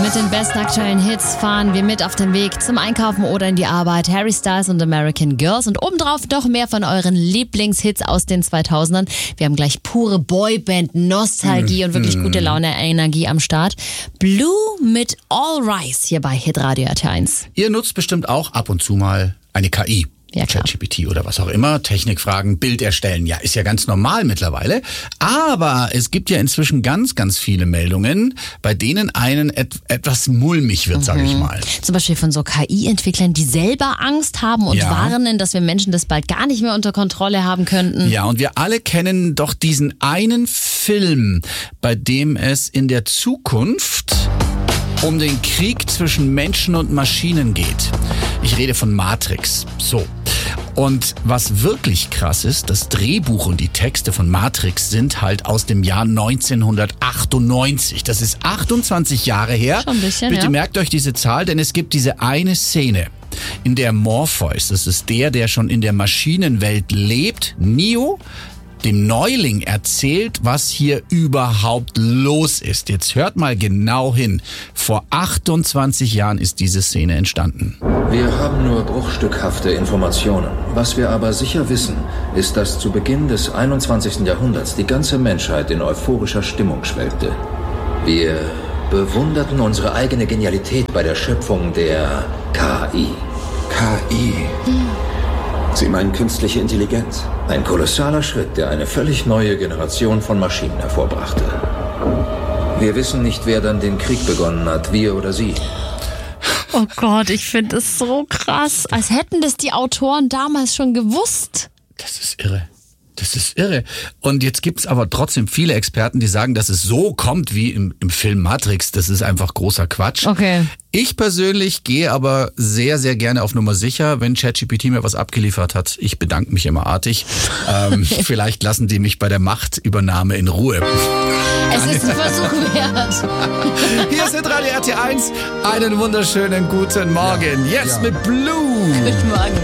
Mit den besten aktuellen Hits fahren wir mit auf den Weg zum Einkaufen oder in die Arbeit. Harry Styles und American Girls und obendrauf noch mehr von euren Lieblingshits aus den 2000ern. Wir haben gleich pure Boyband-Nostalgie und wirklich gute Laune-Energie am Start. Blue mit All Rise hier bei Hitradio RT1. Ihr nutzt bestimmt auch ab und zu mal eine KI. Ja, klar. ChatGPT oder was auch immer, Technikfragen, Bild erstellen, ja, ist ja ganz normal mittlerweile. Aber es gibt ja inzwischen ganz, ganz viele Meldungen, bei denen einen etwas mulmig wird, sage ich mal. Zum Beispiel von so KI-Entwicklern, die selber Angst haben und warnen, dass wir Menschen das bald gar nicht mehr unter Kontrolle haben könnten. Ja, und wir alle kennen doch diesen einen Film, bei dem es in der Zukunft um den Krieg zwischen Menschen und Maschinen geht. Ich rede von Matrix. So. Und was wirklich krass ist, das Drehbuch und die Texte von Matrix sind halt aus dem Jahr 1998. Das ist 28 Jahre her. Schon ein bisschen, Bitte ja. merkt euch diese Zahl, denn es gibt diese eine Szene, in der Morpheus, das ist der schon in der Maschinenwelt lebt, Neo, dem Neuling erzählt, was hier überhaupt los ist. Jetzt hört mal genau hin. Vor 28 Jahren ist diese Szene entstanden. Wir haben nur bruchstückhafte Informationen. Was wir aber sicher wissen, ist, dass zu Beginn des 21. Jahrhunderts die ganze Menschheit in euphorischer Stimmung schwelgte. Wir bewunderten unsere eigene Genialität bei der Schöpfung der KI. KI. Sie meinen künstliche Intelligenz? Ein kolossaler Schritt, der eine völlig neue Generation von Maschinen hervorbrachte. Wir wissen nicht, wer dann den Krieg begonnen hat, wir oder sie. Oh Gott, ich finde es so krass. Als hätten das die Autoren damals schon gewusst. Das ist irre. Das ist irre. Und jetzt gibt's aber trotzdem viele Experten, die sagen, dass es so kommt wie im Film Matrix. Das ist einfach großer Quatsch. Okay. Ich persönlich gehe aber sehr, sehr gerne auf Nummer sicher, wenn ChatGPT mir was abgeliefert hat. Ich bedanke mich immer artig. Vielleicht lassen die mich bei der Machtübernahme in Ruhe. Es ist ein Versuch wert. Hier ist Radio RT1. Einen wunderschönen guten Morgen. Jetzt mit Blue. Guten Morgen.